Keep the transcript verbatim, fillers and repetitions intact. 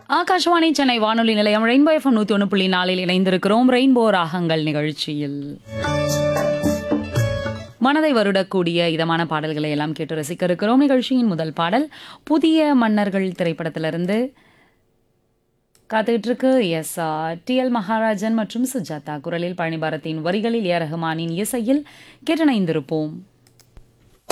ஆகாஷவாணி சென்னை வானொலி நிலையம் rainbow FM நூற்றி ஒன்று புள்ளி நாலில் இணைந்திருக்கிறோம். ரெயின்போ ராகங்கள் நிகழ்ச்சியில் மனதை வருடக்கூடிய இதமான பாடல்களை எல்லாம் கேட்டு ரசிக்க இருக்கிறோம். நிகழ்ச்சியின் முதல் பாடல் புதிய மன்னர்கள் திரைப்படத்திலிருந்து காத்துக்கிட்டு இருக்கு. எஸ் டி எல் மகாராஜன் மற்றும் சுஜாதா குரலில் பழனி பாரதியின் வரிகளில் ஏ ரஹ்மானின் இசையில் கேட்டணைந்திருப்போம்.